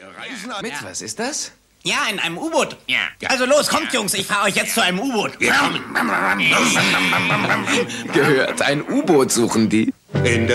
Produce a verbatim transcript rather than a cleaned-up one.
reisen. Mit, was ist das? Ja, in einem U-Boot. Ja. Also los, kommt, Jungs, ich fahre euch jetzt zu einem U-Boot. Wir kommen. Gehört, ein U-Boot suchen die. In der